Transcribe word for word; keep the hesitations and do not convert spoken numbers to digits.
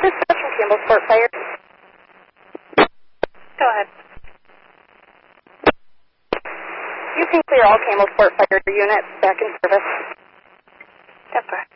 Dispatch from Campbellsport Fire. Go ahead. You can clear all Campbellsport Fire units back in service. That's correct.